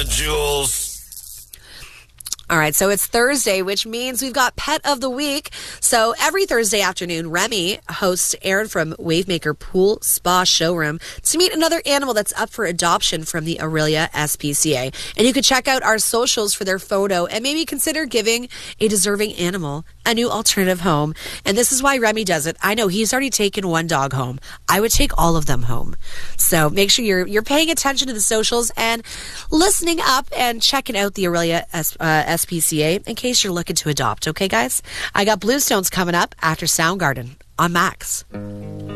the jewels. All right, so it's Thursday, which means we've got Pet of the Week. So every Thursday afternoon, Remy hosts Aaron from Wavemaker Pool Spa Showroom to meet another animal that's up for adoption from the Aurelia SPCA. And you can check out our socials for their photo and maybe consider giving a deserving animal a new alternative home. And this is why Remy does it. I know he's already taken one dog home. I would take all of them home. So make sure you're paying attention to the socials and listening up and checking out the Aurelia SPCA in case you're looking to adopt. Okay, guys? I got Bluestones coming up after Soundgarden on Max.